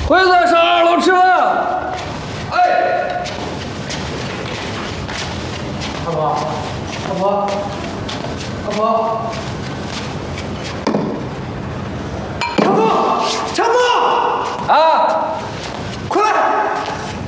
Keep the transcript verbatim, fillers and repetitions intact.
辉子上二楼吃饭。哎，阿婆，阿婆，阿婆。